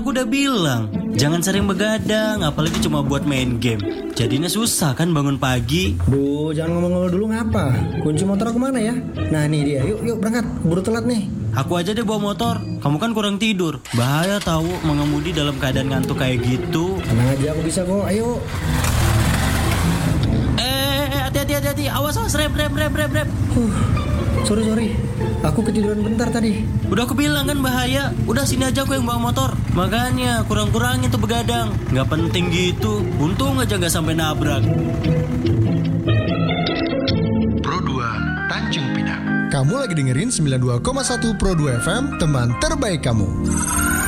aku udah bilang, jangan sering begadang, apalagi cuma buat main game. Jadinya susah kan bangun pagi. Duh, jangan ngomong-ngomong dulu ngapa? Kunci motor aku mana ya? Nah nih dia, yuk berangkat, buru telat nih. Aku aja deh bawa motor, kamu kan kurang tidur. Bahaya tahu mengemudi dalam keadaan ngantuk kayak gitu. Tenang aja, aku bisa kok, ayo. Hati-hati, awas, rem. Sorry, aku ketiduran bentar tadi. Udah aku bilang kan bahaya. Udah sini aja aku yang bawa motor. Makanya kurang-kurangin tuh begadang. Gak penting gitu. Untung aja gak sampai nabrak. Pro 2 Tanjung Pinang. Kamu lagi dengerin 92,1 Pro 2 FM, teman terbaik kamu.